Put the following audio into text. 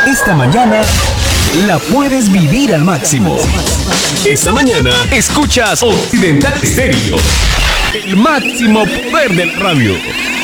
Esta mañana la puedes vivir al máximo. Esta mañana escuchas Occidental Stereo. El máximo poder del radio.